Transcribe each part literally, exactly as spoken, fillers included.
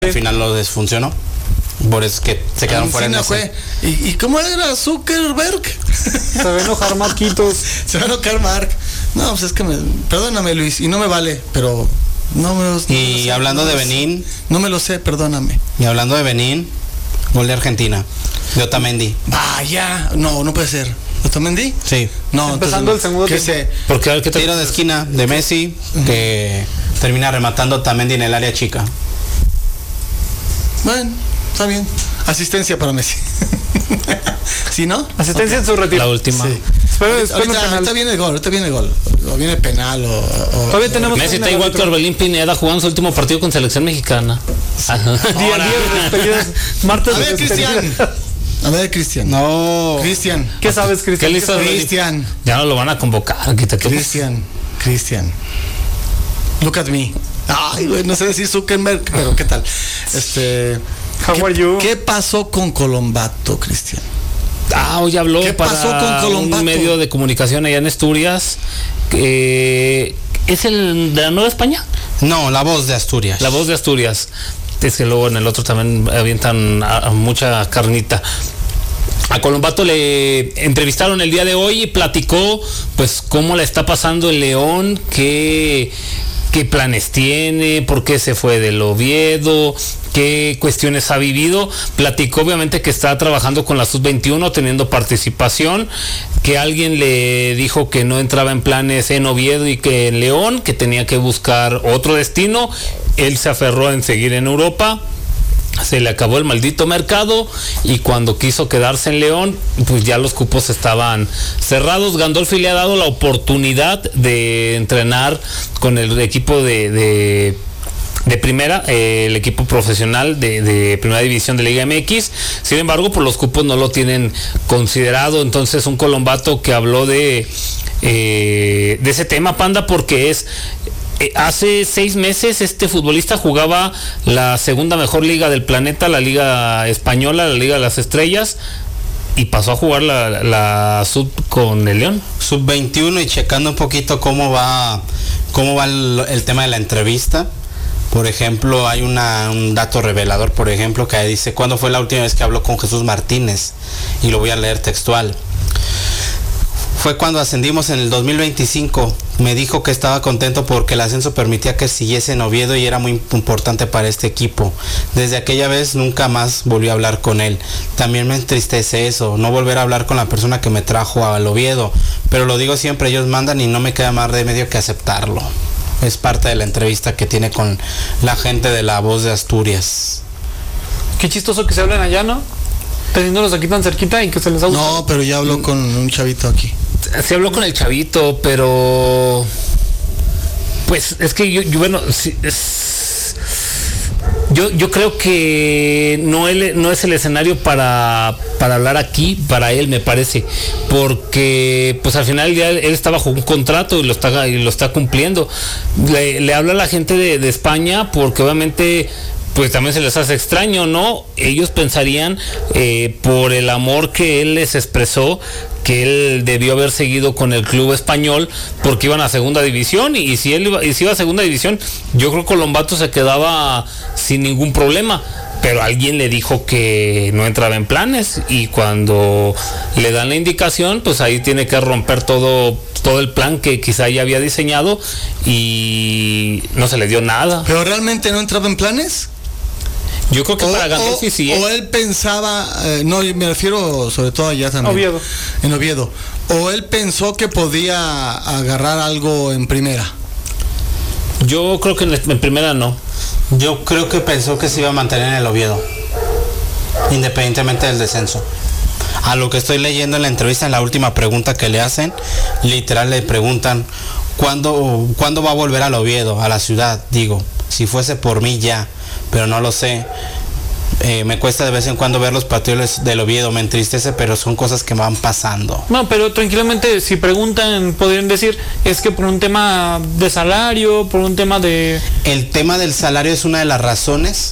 Al final lo desfuncionó. Por eso es que se quedaron fuera en ese. ¿Y, ¿Y cómo era Zuckerberg? Se va a enojar Marquitos. Se va a enojar Mark. No, pues es que me... Perdóname, Luis, y no me vale, pero... No me los, no y me sé, hablando no de me Benín... No me lo sé, perdóname. Y hablando de Benín, gol de Argentina, de Otamendi. Vaya, no, no puede ser. ¿Otamendi? Sí. No, empezando entonces, el segundo ¿qué tiempo. sé? Porque a ver qué tiro de esquina de Messi, uh-huh. que termina rematando Otamendi en el área chica. Bueno, está bien. Asistencia para Messi. ¿Sí, no? Asistencia okay. en su retiro. La última. Sí. Espero, ahorita, ahorita, ahorita viene el gol, ahorita viene el gol. O viene penal o... o Todavía tenemos... Messi está igual que Orbelín Pineda jugando su último partido con selección mexicana. Sí. Día diez, martes. A ver, Cristian. A ver, Cristian. No. Cristian. ¿Qué sabes, Cristian? ¿Qué le hizo Cristian? Ya no lo van a convocar. Cristian. Cristian. Look at me. Ay, güey, no sé decir Zuckerberg, pero ¿qué tal? Este... How ¿qué, are you? ¿Qué pasó con Colombato, Cristian? Ah, hoy habló ¿Qué para pasó con Colombato? Un medio de comunicación allá en Asturias. Eh, ¿Es el de la Nueva España? No, La Voz de Asturias. La Voz de Asturias. Es que luego en el otro también avientan a, a mucha carnita. A Colombato le entrevistaron el día de hoy y platicó pues cómo la está pasando el León, qué, qué planes tiene, por qué se fue del Oviedo, qué cuestiones ha vivido. Platicó obviamente que está trabajando con la sub veintiuno, teniendo participación, que alguien le dijo que no entraba en planes en Oviedo y que en León, que tenía que buscar otro destino. Él se aferró en seguir en Europa. Se le acabó el maldito mercado y cuando quiso quedarse en León, pues ya los cupos estaban cerrados. Gandolfi le ha dado la oportunidad de entrenar con el equipo de, de, de primera, eh, el equipo profesional de, de primera división de Liga M X. Sin embargo, pues los cupos no lo tienen considerado. Entonces, un Colombato que habló de, eh, de ese tema, Panda, porque es... Hace seis meses este futbolista jugaba la segunda mejor liga del planeta, la Liga Española, la Liga de las Estrellas, y pasó a jugar la, la sub con el León. sub veintiuno, y checando un poquito cómo va, cómo va el, el tema de la entrevista. Por ejemplo, hay una, un dato revelador, por ejemplo, que dice, ¿cuándo fue la última vez que habló con Jesús Martínez? Y lo voy a leer textual. Fue cuando ascendimos en el dos mil veinticinco. Me dijo que estaba contento porque el ascenso permitía que siguiese en Oviedo y era muy importante para este equipo. Desde aquella vez nunca más volví a hablar con él. También me entristece eso, no volver a hablar con la persona que me trajo al Oviedo. Pero lo digo siempre, ellos mandan y no me queda más remedio que aceptarlo. Es parte de la entrevista que tiene con la gente de La Voz de Asturias. Qué chistoso que se hablen allá, ¿no? Teniéndolos aquí tan cerquita y que se les ha gustado. No, pero ya habló con un chavito aquí. Se habló con el chavito, pero pues es que yo, yo bueno, sí, es, yo, yo creo que no, él, no es el escenario para, para hablar aquí, para él me parece, porque pues al final ya él, él está bajo un contrato y lo está, y lo está cumpliendo. Le, le habla a la gente de, de España porque obviamente pues también se les hace extraño, ¿no? Ellos pensarían, eh, por el amor que él les expresó, que él debió haber seguido con el club español porque iban a segunda división, y si él iba, y si iba a segunda división, yo creo que Colombato se quedaba sin ningún problema. Pero alguien le dijo que no entraba en planes, y cuando le dan la indicación, pues ahí tiene que romper todo todo el plan que quizá ya había diseñado y no se le dio nada. ¿Pero realmente no entraba en planes? Yo creo que o, para Gandolfi sí. O él pensaba, eh, no, me refiero sobre todo allá también. Oviedo. En Oviedo. O él pensó que podía agarrar algo en primera. Yo creo que en, en primera no. Yo creo que pensó que se iba a mantener en el Oviedo, independientemente del descenso. A lo que estoy leyendo en la entrevista, en la última pregunta que le hacen, literal le preguntan, ¿cuándo, ¿cuándo va a volver al Oviedo, a la ciudad? Digo, si fuese por mí ya, pero no lo sé. Eh, me cuesta de vez en cuando ver los partidos del Oviedo, me entristece, pero son cosas que van pasando. No, pero tranquilamente, si preguntan, podrían decir, es que por un tema de salario, por un tema de... El tema del salario es una de las razones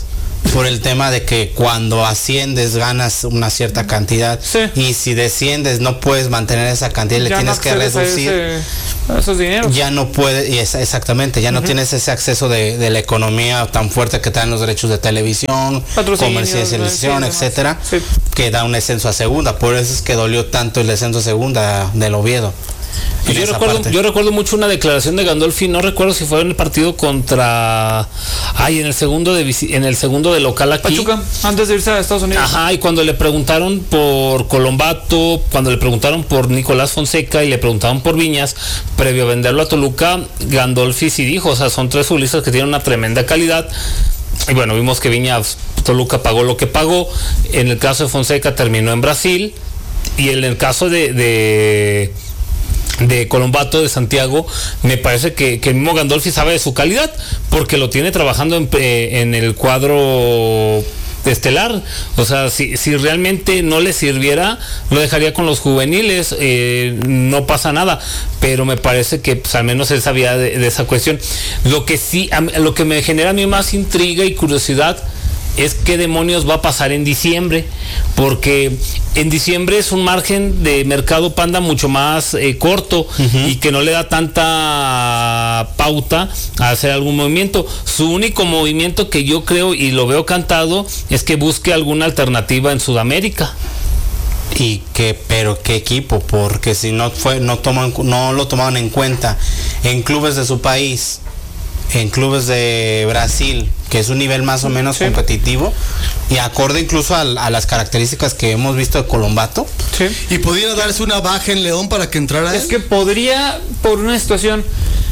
por el tema de que cuando asciendes ganas una cierta cantidad, sí. y si desciendes no puedes mantener esa cantidad, le ya tienes no que accedes reducir. A, ese, a esos dineros. Ya no puedes, y es, exactamente, ya uh-huh. no tienes ese acceso de, de la economía tan fuerte que traen los derechos de televisión, comercialización, etcétera, sí. que da un descenso a segunda. Por eso es que dolió tanto el descenso a segunda del Oviedo. Yo recuerdo, yo recuerdo mucho una declaración de Gandolfi, no recuerdo si fue en el partido contra, ay, en el segundo de en el segundo de local aquí. Pachuca, antes de irse a Estados Unidos. Ajá, y cuando le preguntaron por Colombato, cuando le preguntaron por Nicolás Fonseca y le preguntaron por Viñas, previo a venderlo a Toluca, Gandolfi sí dijo, o sea, son tres futbolistas que tienen una tremenda calidad. Y bueno, vimos que Viñas, Toluca pagó lo que pagó. En el caso de Fonseca terminó en Brasil. Y en el caso de, de de Colombato, de Santiago, me parece que, que el mismo Gandolfi sabe de su calidad, porque lo tiene trabajando en, eh, en el cuadro estelar. O sea, si, si realmente no le sirviera, lo dejaría con los juveniles, eh, no pasa nada, pero me parece que pues, al menos él sabía de, de esa cuestión. Lo que sí, a, lo que me genera a mí más intriga y curiosidad es qué demonios va a pasar en diciembre, porque en diciembre es un margen de mercado, Panda, mucho más eh, corto, uh-huh. y que no le da tanta pauta a hacer algún movimiento. Su único movimiento que yo creo y lo veo cantado es que busque alguna alternativa en Sudamérica. Y que, pero qué equipo, porque si no fue, no toman, no lo tomaban en cuenta en clubes de su país, en clubes de Brasil, que es un nivel más o menos sí. competitivo y acorde incluso a, a las características que hemos visto de Colombato. Sí. ¿Y podría darse una baja en León para que entrara Es él? que podría, por una situación,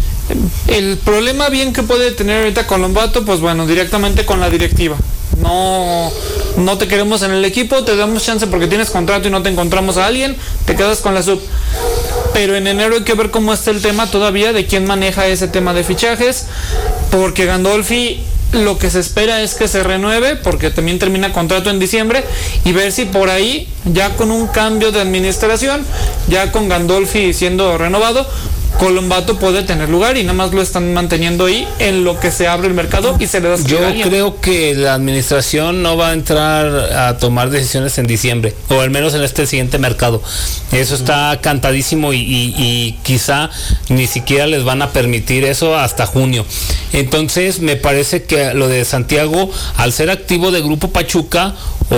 el problema bien que puede tener ahorita Colombato, pues bueno, directamente con la directiva. No, no te queremos en el equipo, te damos chance porque tienes contrato y no te encontramos a alguien, te quedas con la sub. Pero en enero hay que ver cómo está el tema todavía de quién maneja ese tema de fichajes, porque Gandolfi lo que se espera es que se renueve, porque también termina contrato en diciembre, y ver si por ahí, ya con un cambio de administración, ya con Gandolfi siendo renovado, Colombato puede tener lugar y nada más lo están manteniendo ahí en lo que se abre el mercado y se le da. Yo creo que la administración no va a entrar a tomar decisiones en diciembre, o al menos en este siguiente mercado. Eso está cantadísimo y, y, y quizá ni siquiera les van a permitir eso hasta junio. Entonces me parece que lo de Santiago, al ser activo de Grupo Pachuca,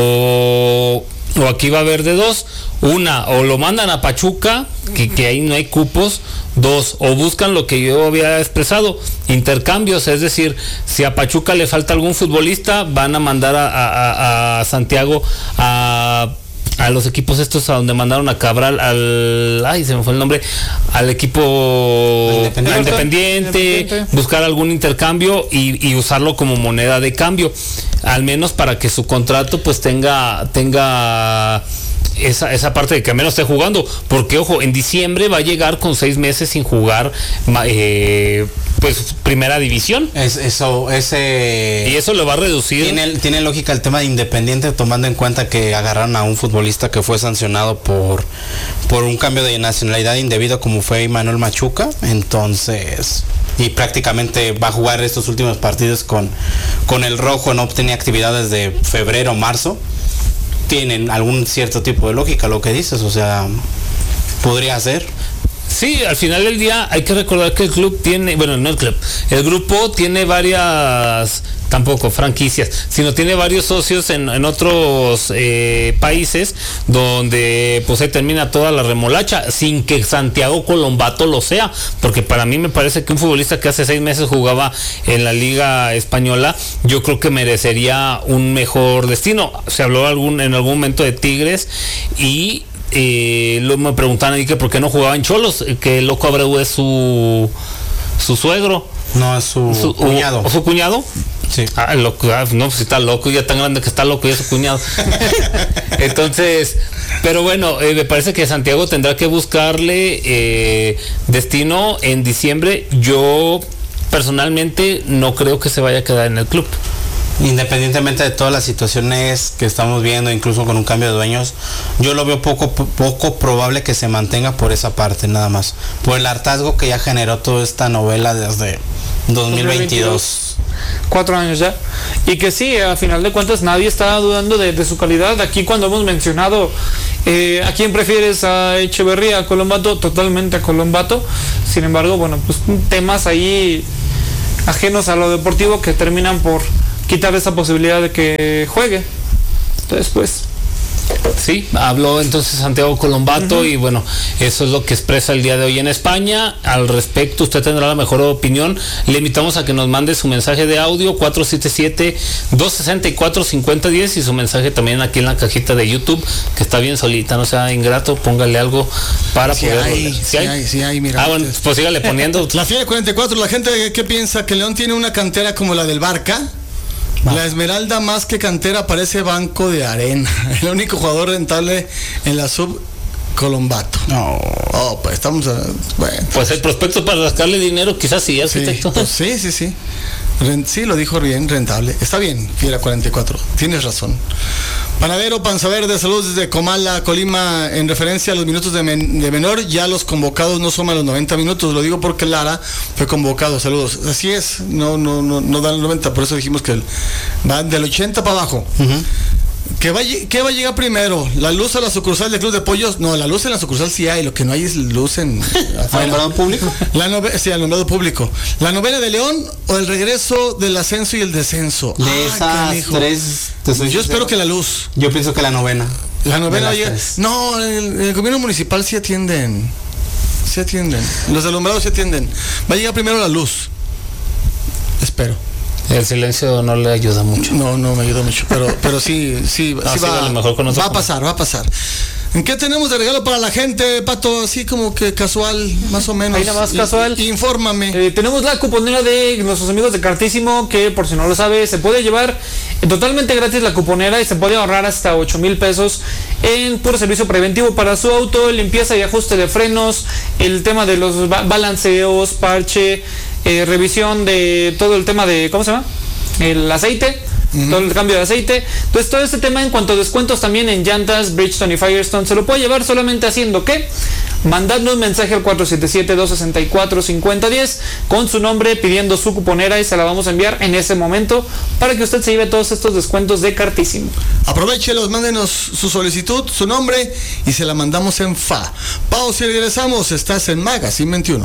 o, o aquí va a haber de dos, una, o lo mandan a Pachuca, que, que ahí no hay cupos. Dos, o buscan lo que yo había expresado, intercambios, es decir, si a Pachuca le falta algún futbolista, van a mandar a, a, a Santiago a, a los equipos estos a donde mandaron a Cabral, al, ay, se me fue el nombre, al equipo Independiente, Independiente, Independiente. buscar algún intercambio y, y usarlo como moneda de cambio, al menos para que su contrato pues tenga, tenga Esa, esa parte de que al menos esté jugando, porque ojo, en diciembre va a llegar con seis meses sin jugar eh, pues primera división. Es, eso, ese y eso lo va a reducir. Tiene, tiene lógica el tema de Independiente, tomando en cuenta que agarraron a un futbolista que fue sancionado por, por un cambio de nacionalidad indebido, como fue Manuel Machuca, entonces, y prácticamente va a jugar estos últimos partidos con, con el rojo, no tenía actividad desde febrero, marzo. Tienen algún cierto tipo de lógica lo que dices, o sea, podría ser. Sí, al final del día hay que recordar que el club tiene, bueno, no el club, el grupo tiene varias, tampoco franquicias, sino tiene varios socios en, en otros eh, países donde pues ahí termina toda la remolacha, sin que Santiago Colombato lo sea, porque para mí me parece que un futbolista que hace seis meses jugaba en la Liga Española, yo creo que merecería un mejor destino. Se habló algún, en algún momento de Tigres y Eh, lo, me preguntaban ahí que por qué no jugaba en Cholos, que Loco Abreu es su su suegro. No, es su, su cuñado. ¿O, o su cuñado? Sí. Ah, loco, ah, no, pues está loco, ya tan grande que está loco, ya es su cuñado. Entonces, pero bueno, eh, me parece que Santiago tendrá que buscarle eh, destino en diciembre. Yo personalmente no creo que se vaya a quedar en el club. Independientemente de todas las situaciones que estamos viendo, incluso con un cambio de dueños, yo lo veo poco poco probable que se mantenga por esa parte, nada más. Por el hartazgo que ya generó toda esta novela desde dos mil veintidós. cuatro años ya, y que sí, a final de cuentas nadie está dudando de, de su calidad. Aquí cuando hemos mencionado eh, a quién prefieres, a Echeverría, a Colombato, totalmente a Colombato. Sin embargo, bueno, pues temas ahí ajenos a lo deportivo que terminan por quitar esa posibilidad de que juegue. Entonces, pues... Sí, habló entonces Santiago Colombato, uh-huh. Y bueno, eso es lo que expresa el día de hoy en España. Al respecto, usted tendrá la mejor opinión. Le invitamos a que nos mande su mensaje de audio cuatro siete siete, dos seis cuatro, cinco cero uno cero y su mensaje también aquí en la cajita de YouTube, que está bien solita, no sea ingrato, póngale algo para sí poder... Hay, ¿Sí, sí hay? hay, sí hay, mira. Ah, bueno, pues sígale poniendo. La Fiera cuarenta y cuatro, la gente que piensa que León tiene una cantera como la del Barca. Ah. La Esmeralda, más que cantera, parece banco de arena. El único jugador rentable en la sub, Colombato. No. Oh, pues estamos a, bueno. Pues el prospecto para rascarle dinero, quizás sí, arquitecto. Sí, pues, sí, sí, sí. Rent, sí, lo dijo bien, rentable. Está bien, Fiera cuarenta y cuatro. Tienes razón. Panadero Panza Verde, saludos desde Comala, Colima, en referencia a los minutos de, men, de menor, ya los convocados no suman los noventa minutos, lo digo porque Lara fue convocado, saludos. Así es, no no no no dan los noventa, por eso dijimos que el, van del ochenta para abajo. Uh-huh. ¿Qué va, ¿Qué va a llegar primero? ¿La luz a la sucursal del Club de Pollos? No, la luz en la sucursal sí hay, lo que no hay es luz en... ¿Al nombrado público? La nove, sí, al nombrado público. ¿La novena de León o el regreso del ascenso y el descenso? De ah, esas canijo. tres... Yo sincero. espero que la luz. Yo pienso que la novena. La novena llega... No, en el, el gobierno municipal sí atienden. Sí atienden. Los alumbrados sí atienden. Va a llegar primero la luz. Espero. El silencio no le ayuda mucho. No, no me ayuda mucho, pero, pero sí, sí, no, sí, sí va, a, mejor con va a pasar, va a pasar. ¿En qué tenemos de regalo para la gente, Pato? Así como que casual, más o menos. Ahí nada más casual. I, infórmame. Eh, tenemos la cuponera de nuestros amigos de Cartísimo, que por si no lo sabe, se puede llevar totalmente gratis la cuponera y se puede ahorrar hasta ocho mil pesos en puro servicio preventivo para su auto, limpieza y ajuste de frenos, el tema de los ba- balanceos, parche, eh, revisión de todo el tema de, ¿cómo se llama? El aceite. Uh-huh. Todo el cambio de aceite. Entonces todo este tema en cuanto a descuentos también en llantas, Bridgestone y Firestone se lo puede llevar solamente haciendo ¿qué? Mandando un mensaje al cuatro siete siete, dos seis cuatro, cinco cero uno cero con su nombre pidiendo su cuponera y se la vamos a enviar en ese momento para que usted se lleve todos estos descuentos de Cartísimo. Aprovechelos, mándenos su solicitud, su nombre y se la mandamos en Fa. Pausa y regresamos. Estás en Magazine veintiuno.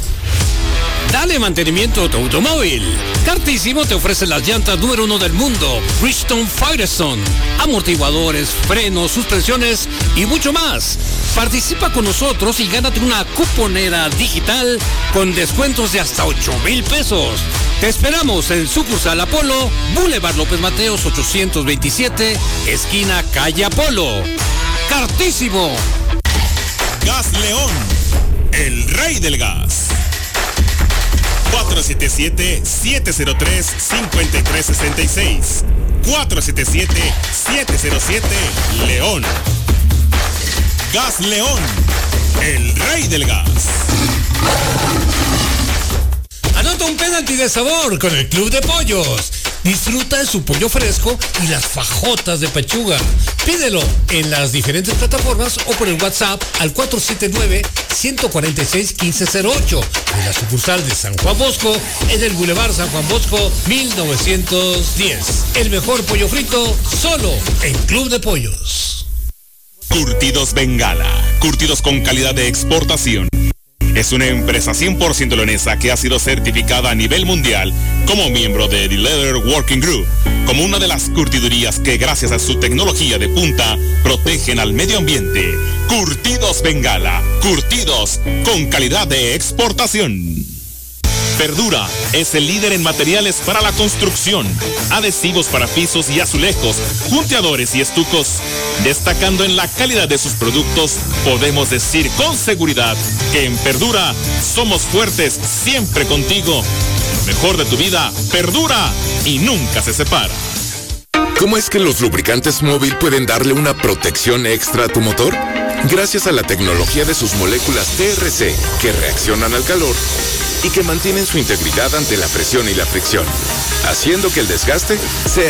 Dale mantenimiento a tu automóvil. Cartísimo te ofrece las llantas número uno del mundo, Bridgestone Firestone, amortiguadores, frenos, suspensiones y mucho más. Participa con nosotros y gánate una cuponera digital con descuentos de hasta ocho mil pesos. Te esperamos en sucursal Apolo, Boulevard López Mateos ochocientos veintisiete, esquina Calle Apolo. Cartísimo. Gas León, el rey del gas. cuatro siete siete, siete cero tres, cinco tres seis seis. cuatro siete siete, siete cero siete, León. Gas León, el rey del gas. Anota un penalti de sabor con el Club de Pollos. Disfruta de su pollo fresco y las fajotas de pechuga. Pídelo en las diferentes plataformas o por el WhatsApp al cuatro siete nueve, uno cuatro seis, uno cinco cero ocho en la sucursal de San Juan Bosco en el Boulevard San Juan Bosco mil novecientos diez. El mejor pollo frito solo en Club de Pollos. Curtidos Bengala, curtidos con calidad de exportación. Es una empresa cien por ciento leonesa que ha sido certificada a nivel mundial como miembro de The Leather Working Group, como una de las curtidurías que gracias a su tecnología de punta protegen al medio ambiente. Curtidos Bengala, curtidos con calidad de exportación. Verdura es el líder en materiales para la construcción, adhesivos para pisos y azulejos, punteadores y estucos. Destacando en la calidad de sus productos, podemos decir con seguridad que en Verdura somos fuertes siempre contigo. Lo mejor de tu vida perdura y nunca se separa. ¿Cómo es que los lubricantes móvil pueden darle una protección extra a tu motor? Gracias a la tecnología de sus moléculas T R C, que reaccionan al calor y que mantienen su integridad ante la presión y la fricción, haciendo que el desgaste sea